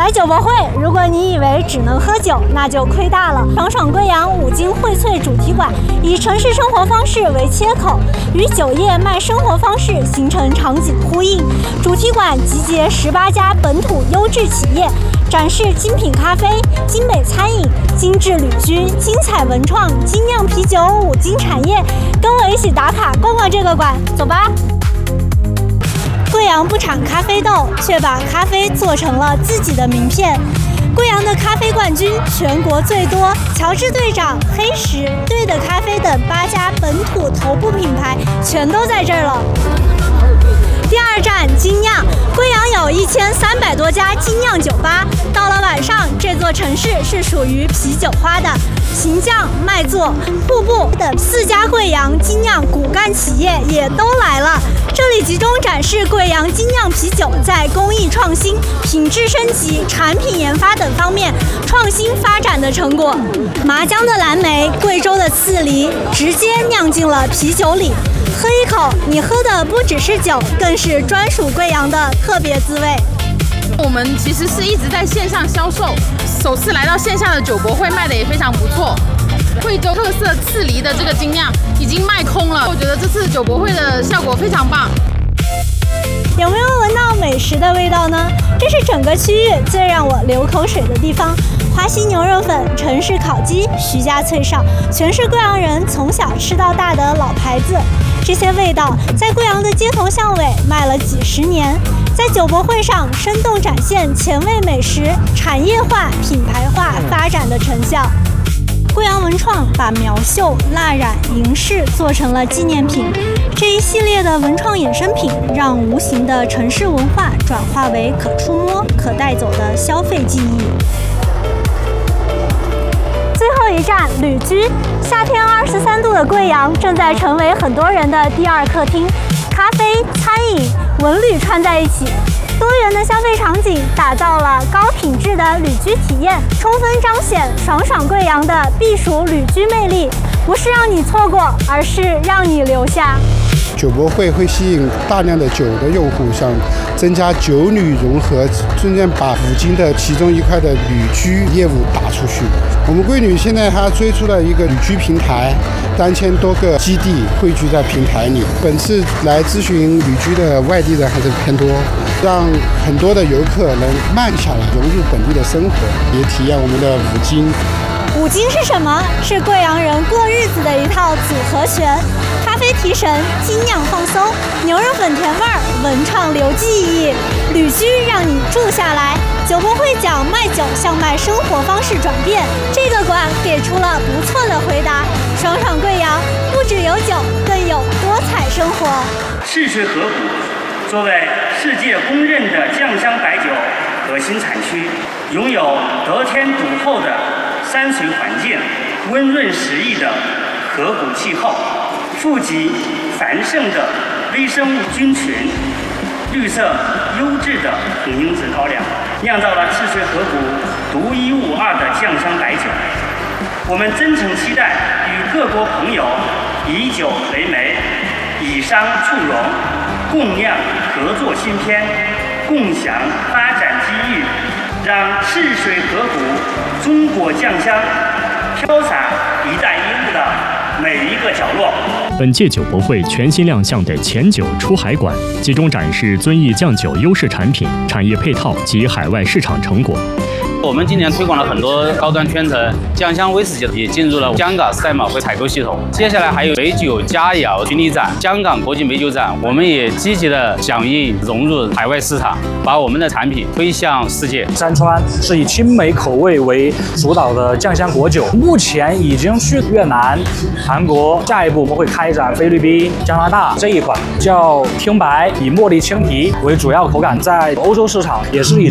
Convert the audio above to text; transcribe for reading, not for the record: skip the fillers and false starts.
来酒博会，如果你以为只能喝酒，那就亏大了。爽爽贵阳五金荟萃主题馆以城市生活方式为切口，与酒业卖生活方式形成场景呼应。主题馆集结18家本土优质企业，展示精品咖啡、精美餐饮、精致旅居、精彩文创、精酿啤酒五金产业。跟我一起打卡逛逛这个馆，走吧！贵阳不产咖啡豆，却把咖啡做成了自己的名片。贵阳的咖啡冠军全国最多，乔治队长、黑石、对的咖啡等8家本土头部品牌全都在这儿了。第2站精酿，贵阳有1300多家精酿酒吧。到了晚上，这座城市是属于啤酒花的。行将、麦作、瀑布等4家贵阳精酿骨干企业也都来了。这里集中展示贵阳精酿啤酒在工艺创新、品质升级、产品研发等方面创新发展的成果。麻江的蓝莓、贵州的刺梨，直接酿进了啤酒里。喝一口，你喝的不只是酒，更是专属贵阳的特别滋味。 我们其实是一直在线上销售，首次来到线下的酒博会，卖的也非常不错。贵州特色刺梨的这个精酿已经卖空了，我觉得这次酒博会的效果非常棒。 有没有闻到美食的味道呢？这是整个区域最让我流口水的地方。华西牛肉粉、城市烤鸡、徐家脆哨，全是贵阳人从小吃到大的老牌子。这些味道在贵阳的街头巷尾卖了几十年，在酒博会上生动展现前卫美食产业化、品牌化发展的成效。贵阳文创把苗绣、蜡染、银饰做成了纪念品，这一系列的文创衍生品让无形的城市文化转化为可触摸、可带走的消费记忆。最后一站旅居，夏天23度的贵阳正在成为很多人的第2客厅，咖啡、餐饮、文旅串在一起。多元的消费场景打造了高品质的旅居体验，充分彰显爽爽贵阳的避暑旅居魅力。不是让你错过，而是让你留下。 酒博会会吸引大量的酒的用户，想增加酒旅融合，顺便把五金的其中一块的旅居业务打出去。我们贵旅现在还推出了一个旅居平台，3000多个基地汇聚在平台里。本次来咨询旅居的外地人还是偏多，让很多的游客能慢下来，融入本地的生活，也体验我们的五金。 五金是什么？是贵阳人过日子的一套组合拳。咖啡提神，精酿放松，牛肉粉甜味儿，文创留记忆，旅居让你住下来。酒博会讲卖酒向卖生活方式转变，这个馆给出了不错的回答。爽爽贵阳不只有酒，更有多彩生活。 赤水河谷作为世界公认的酱香白酒核心产区，拥有得天独厚的山水环境、温润适宜的河谷气候、富集繁盛的微生物菌群、绿色优质的红缨子高粱，酿造了赤水河谷独一无二的酱香白酒。我们真诚期待与各国朋友以酒为媒，以商促融，共酿合作新篇，共享发展机遇，让赤水河谷中国酱香飘洒一带一路的每一个角落。 本届酒博会全新亮相的前酒出海馆，集中展示遵义酱酒优势产品、产业配套及海外市场成果。 我们今年推广了很多高端圈层，酱香威士忌也进入了香港赛马会采购系统。接下来还有美酒佳肴巡礼展、香港国际美酒展，我们也积极的响应融入海外市场，把我们的产品推向世界。 山川是以青梅口味为主导的酱香果酒，目前已经去越南、韩国，下一步我们会开展菲律宾、加拿大。这一款叫听白，以茉莉青提为主要口感，在欧洲市场也是以